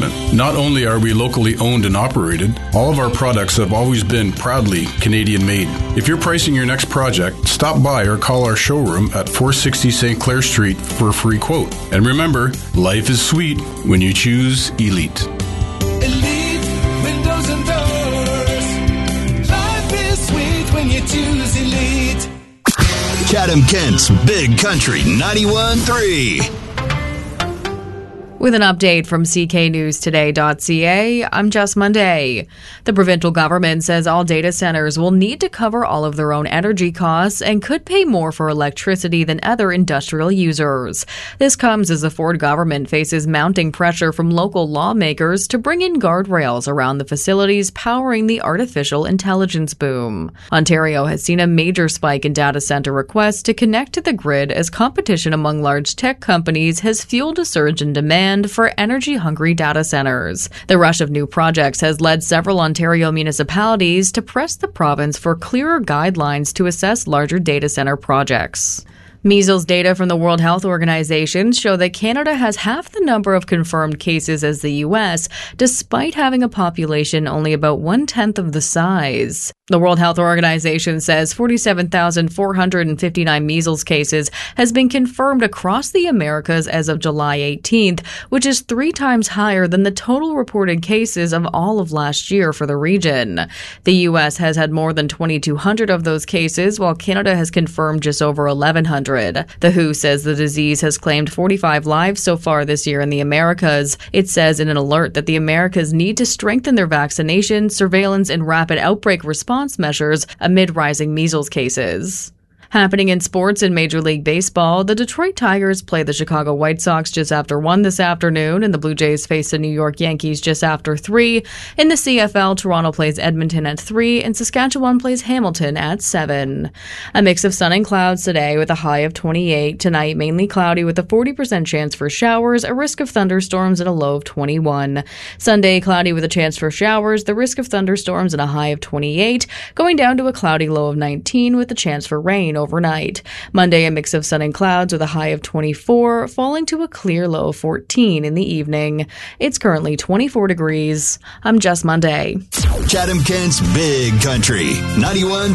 equipment. Not only are we locally owned and operated, all of our products have always been proudly Canadian made. If you're pricing your next project, stop by or call our showroom at 460 St. Clair Street for a free quote. And remember, life is sweet when you choose Elite. Elite windows and doors. Life is sweet when you choose Elite. Chatham-Kent's Big Country 91.3. With an update from cknewstoday.ca, I'm Jess Monday. The provincial government says all data centers will need to cover all of their own energy costs and could pay more for electricity than other industrial users. This comes as the Ford government faces mounting pressure from local lawmakers to bring in guardrails around the facilities powering the artificial intelligence boom. Ontario has seen a major spike in data center requests to connect to the grid as competition among large tech companies has fueled a surge in demand for energy-hungry data centers. The rush of new projects has led several Ontario municipalities to press the province for clearer guidelines to assess larger data center projects. Measles data from the World Health Organization show that Canada has half the number of confirmed cases as the U.S., despite having a population only about 1/10 of the size. The World Health Organization says 47,459 measles cases has been confirmed across the Americas as of July 18th, which is 3 times higher than the total reported cases of all of last year for the region. The U.S. has had more than 2,200 of those cases, while Canada has confirmed just over 1,100. The WHO says the disease has claimed 45 lives so far this year in the Americas. It says in an alert that the Americas need to strengthen their vaccination, surveillance, and rapid outbreak response measures amid rising measles cases. Happening in sports in Major League Baseball, the Detroit Tigers play the Chicago White Sox just after 1 this afternoon, and the Blue Jays face the New York Yankees just after 3. In the CFL, Toronto plays Edmonton at 3, and Saskatchewan plays Hamilton at 7. A mix of sun and clouds today with a high of 28. Tonight, mainly cloudy with a 40% chance for showers, a risk of thunderstorms, and a low of 21. Sunday, cloudy with a chance for showers, the risk of thunderstorms, and a high of 28. Going down to a cloudy low of 19 with a chance for rain overnight. Monday, a mix of sun and clouds with a high of 24, falling to a clear low of 14 in the evening. It's currently 24 degrees. I'm Jess Monday. Chatham-Kent's Big Country 91.